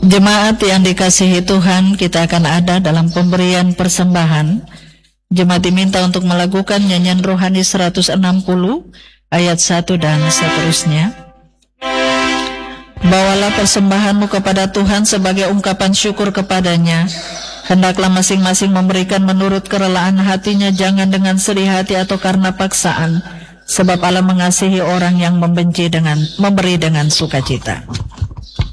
Jemaat yang dikasihi Tuhan, kita akan ada dalam pemberian persembahan. Jemaat diminta untuk melakukan nyanyian rohani 160 ayat 1 dan seterusnya. Bawalah persembahanmu kepada Tuhan sebagai ungkapan syukur kepadanya. Hendaklah masing-masing memberikan menurut kerelaan hatinya, jangan dengan sedih hati atau karena paksaan, sebab Allah mengasihi orang yang memberi dengan sukacita.